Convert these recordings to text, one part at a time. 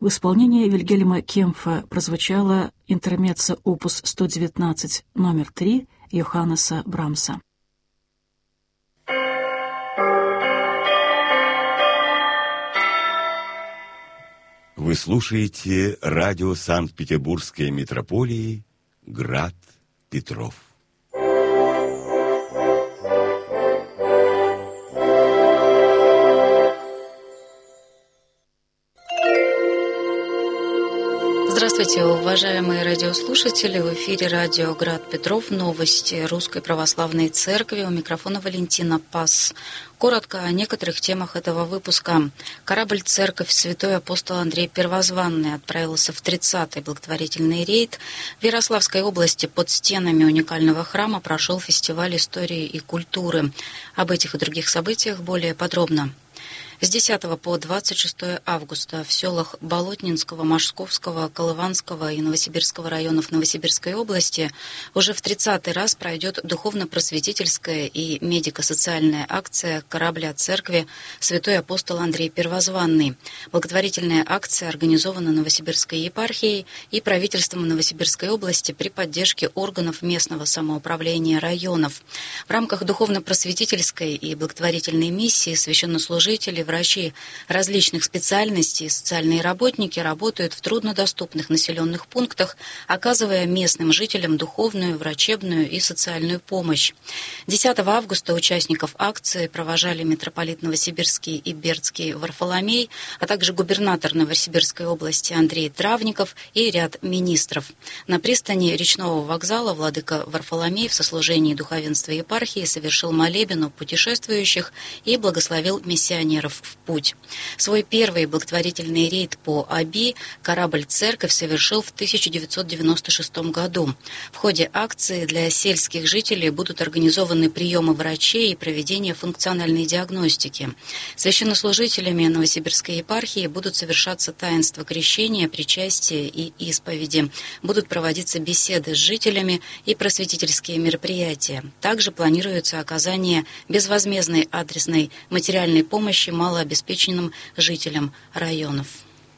В исполнении Вильгельма Кемпфа прозвучала интермеццо опус 119 номер 3 Йоханнеса Брамса. Вы слушаете радио Санкт-Петербургской митрополии «Град Петров». Здравствуйте, уважаемые радиослушатели! В эфире радио «Град Петров». Новости Русской Православной Церкви. У микрофона Валентина Пас. Коротко о некоторых темах этого выпуска. Корабль «Церковь Святой Апостол Андрей Первозванный» отправился в 30-й благотворительный рейд. В Ярославской области под стенами уникального храма прошел фестиваль истории и культуры. Об этих и других событиях более подробно. С 10 по 26 августа в селах Болотнинского, Мошковского, Колыванского и Новосибирского районов Новосибирской области уже в 30-й раз пройдет духовно-просветительская и медико-социальная акция корабля церкви «Святой Апостол Андрей Первозванный». Благотворительная акция организована Новосибирской епархией и правительством Новосибирской области при поддержке органов местного самоуправления районов. В рамках духовно-просветительской и благотворительной миссии священнослужители, врачи различных специальностей, социальные работники работают в труднодоступных населенных пунктах, оказывая местным жителям духовную, врачебную и социальную помощь. 10 августа участников акции провожали митрополит Новосибирский и Бердский Варфоломей, а также губернатор Новосибирской области Андрей Травников и ряд министров. На пристани речного вокзала владыка Варфоломей в сослужении духовенства епархии совершил молебен у путешествующих и благословил миссионеров в путь. Свой первый благотворительный рейд по Оби корабль «Церковь» совершил в 1996 году. В ходе акции для сельских жителей будут организованы приемы врачей и проведение функциональной диагностики. Священнослужителями Новосибирской епархии будут совершаться таинства крещения, причастия и исповеди. Будут проводиться беседы с жителями и просветительские мероприятия. Также планируется оказание безвозмездной адресной материальной помощи малообеспеченным жителям районов.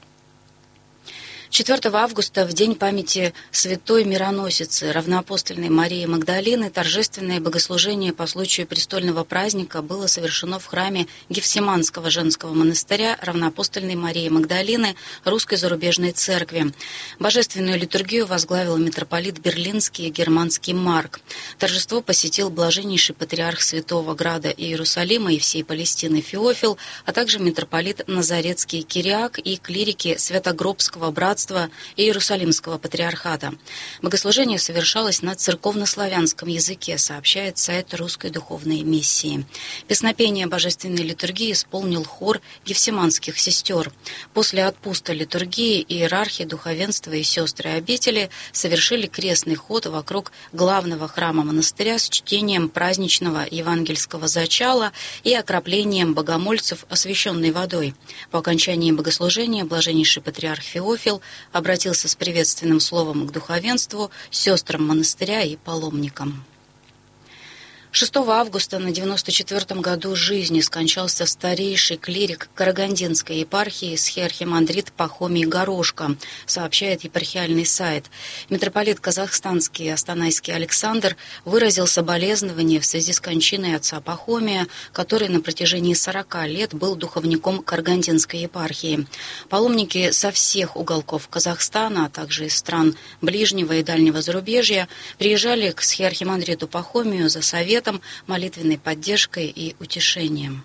4 августа, в день памяти святой мироносицы равноапостольной Марии Магдалины, торжественное богослужение по случаю престольного праздника было совершено в храме Гефсиманского женского монастыря равноапостольной Марии Магдалины Русской зарубежной церкви. Божественную литургию возглавил митрополит Берлинский и Германский Марк. Торжество посетил блаженнейший патриарх Святого Града Иерусалима и всей Палестины Феофил, а также митрополит Назаретский Кириак и клирики Святогробского братства Иерусалимского патриархата. Богослужение совершалось на церковно-славянском языке, сообщает сайт Русской духовной миссии. Песнопение божественной литургии исполнил хор гефсиманских сестер. После отпуска литургии иерархи, духовенства и сестры обители совершили крестный ход вокруг главного храма монастыря с чтением праздничного евангельского зачала и окроплением богомольцев освященной водой. По окончании богослужения блаженнейший патриарх Феофил обратился с приветственным словом к духовенству, сестрам монастыря и паломникам. 6 августа на 94-м году жизни скончался старейший клирик Карагандинской епархии схиархимандрит Пахомий Горошко, сообщает епархиальный сайт. Митрополит казахстанский Астанайский Александр выразил соболезнования в связи с кончиной отца Пахомия, который на протяжении 40 лет был духовником Карагандинской епархии. Паломники со всех уголков Казахстана, а также из стран ближнего и дальнего зарубежья приезжали к схиархимандриту Пахомию за советом, молитвенной поддержкой и утешением.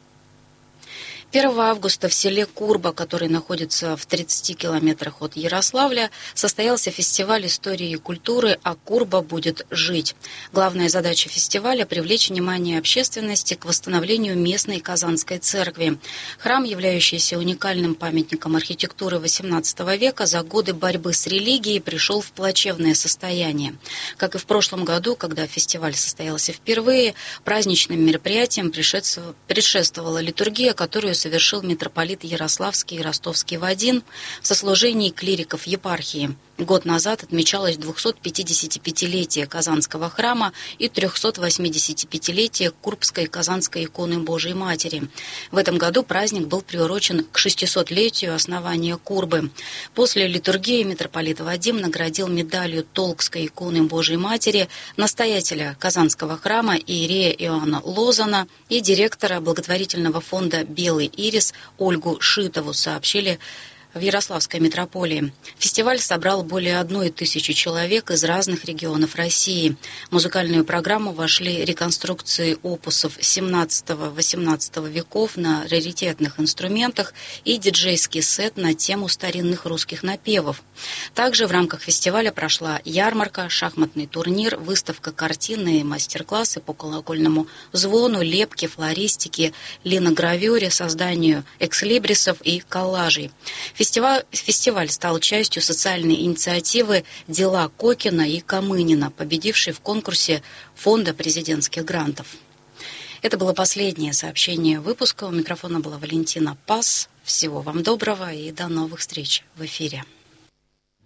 1 августа в селе Курба, который находится в 30 километрах от Ярославля, состоялся фестиваль истории и культуры «А Курба будет жить». Главная задача фестиваля – привлечь внимание общественности к восстановлению местной Казанской церкви. Храм, являющийся уникальным памятником архитектуры XVIII века, за годы борьбы с религией пришел в плачевное состояние. Как и в прошлом году, когда фестиваль состоялся впервые, праздничным мероприятиям предшествовала литургия, которую совершил митрополит Ярославский и Ростовский Вадим в сослужении клириков епархии. Год назад отмечалось 255-летие Казанского храма и 385-летие Курбской и Казанской иконы Божией Матери. В этом году праздник был приурочен к 600-летию основания Курбы. После литургии митрополит Вадим наградил медалью Толкской иконы Божией Матери настоятеля Казанского храма иерея Иоанна Лозана и директора благотворительного фонда «Белый ирис» Ольгу Шитову, сообщили в Ярославской митрополии. Фестиваль собрал более 1000 человек из разных регионов России. В музыкальную программу вошли реконструкции опусов XVII-XVIII веков на раритетных инструментах и диджейский сет на тему старинных русских напевов. Также в рамках фестиваля прошла ярмарка, шахматный турнир, выставка картин и мастер-классы по колокольному звону, лепке, флористике, линогравюре, созданию экслибрисов и коллажей. Фестиваль стал частью социальной инициативы «Дела Кокина и Камынина», победившей в конкурсе Фонда президентских грантов. Это было последнее сообщение выпуска. У микрофона была Валентина Пас. Всего вам доброго и до новых встреч в эфире.